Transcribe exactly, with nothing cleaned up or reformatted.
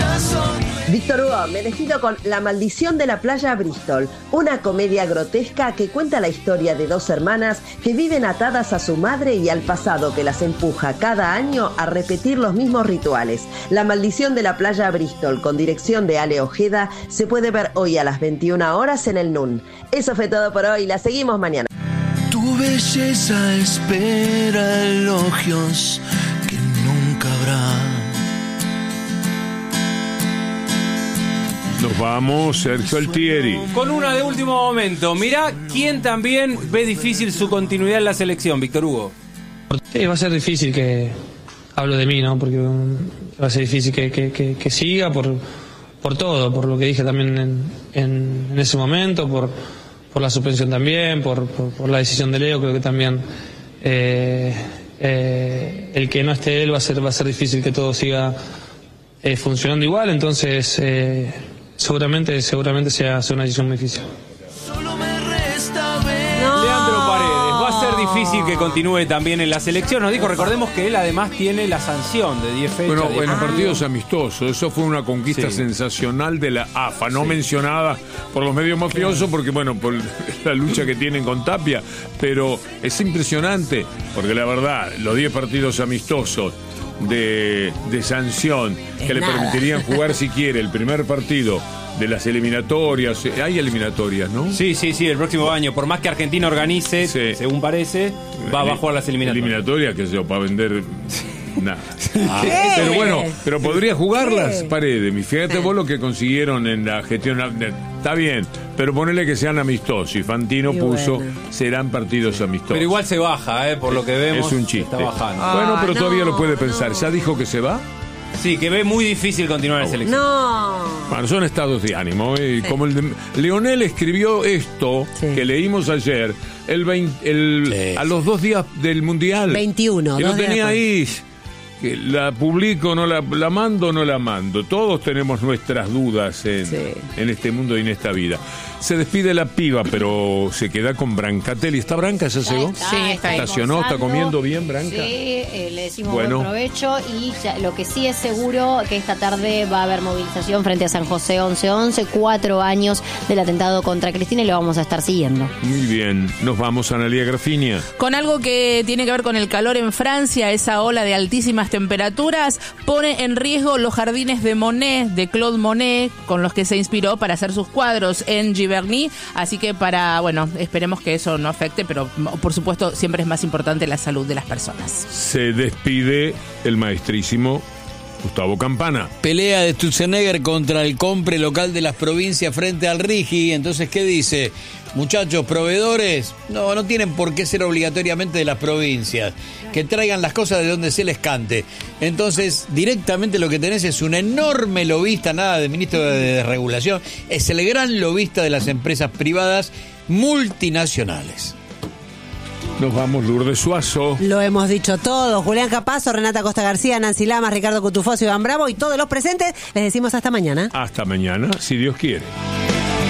Víctor Hugo, me despido con La maldición de la playa Bristol, una comedia grotesca que cuenta la historia de dos hermanas que viven atadas a su madre y al pasado que las empuja cada año a repetir los mismos rituales. La maldición de la playa Bristol, con dirección de Ale Ojeda, se puede ver hoy a las veintiuna horas en el N U N. Eso fue todo por hoy, la seguimos mañana. Tu belleza espera elogios que nunca habrá. Nos vamos, Sergio Altieri. Con una de último momento. Mirá quién también ve difícil su continuidad en la selección, Víctor Hugo. Sí, va a ser difícil que... Hablo de mí, ¿no? Porque va a ser difícil que, que, que, que siga por, por todo, por lo que dije también en, en, en ese momento, por, por la suspensión también, por, por, por la decisión de Leo. Creo que también eh, eh, el que no esté él va a ser, va a ser difícil que todo siga eh, funcionando igual, entonces... Eh, Seguramente, seguramente sea, sea una decisión muy difícil. Solo me resta ver. No. Leandro Paredes, va a ser difícil que continúe también en la selección. Nos dijo, recordemos que él además tiene la sanción de diez fechas. Bueno, de en partidos amistosos, eso fue una conquista sí. sensacional de la A F A, no sí. mencionada por los medios mafiosos, porque bueno, por la lucha que tienen con Tapia, pero es impresionante, porque la verdad, los diez partidos amistosos de, de sanción es que nada. Le permitirían jugar si quiere el primer partido de las eliminatorias. Hay eliminatorias, ¿no? Sí, sí, sí, el próximo año, por más que Argentina organice, sí. según parece, va a jugar las eliminatorias. Eliminatorias, que yo, para vender nada. Ah, pero bueno, pero podría jugarlas, Paredes. Fíjate vos lo que consiguieron en la gestión. Está bien, pero ponele que sean amistosos. Y Fantino y puso, bueno. serán partidos amistosos. Pero igual se baja, ¿eh? Por lo que vemos. Es un chiste. Está bajando. Ah, bueno, pero no, todavía lo puede no. pensar. ¿Ya dijo que se va? Sí, que ve muy difícil continuar en la selección. No. Bueno, son estados de ánimo. ¿eh? Sí. Como el de... Leonel escribió esto sí. que leímos ayer, el veinte, el, sí. a los dos días del Mundial. veintiuno. Que lo tenía ahí. Que la publico, no la, la mando o no la mando. Todos tenemos nuestras dudas en, sí. en este mundo y en esta vida. Se despide la piba, pero se queda con Brancatelli. ¿Está Branca? ¿Ya llegó? Sí, está. ¿Estacionó? ¿Está comiendo bien, Branca? Sí, eh, le decimos bueno. buen provecho. Y ya, lo que sí es seguro que esta tarde va a haber movilización frente a San José once once, cuatro años del atentado contra Cristina, y lo vamos a estar siguiendo. Muy bien. Nos vamos a Analía Grafinia. Con algo que tiene que ver con el calor en Francia, esa ola de altísimas temperaturas pone en riesgo los jardines de Monet, de Claude Monet, con los que se inspiró para hacer sus cuadros en Giverny, así que para, bueno, esperemos que eso no afecte, pero por supuesto siempre es más importante la salud de las personas. Se despide el maestrísimo Gustavo Campana. Pelea de Stutzenegger contra el compre local de las provincias frente al Rigi. Entonces, ¿qué dice? Muchachos, proveedores, no, no tienen por qué ser obligatoriamente de las provincias. Que traigan las cosas de donde se les cante. Entonces, directamente lo que tenés es un enorme lobista, nada de ministro de desregulación, es el gran lobista de las empresas privadas multinacionales. Nos vamos, Lourdes Suazo. Lo hemos dicho todo. Julián Capazo, Renata Costa García, Nancy Lamas, Ricardo Cutufós, Iván Bravo y todos los presentes. Les decimos hasta mañana. Hasta mañana, si Dios quiere.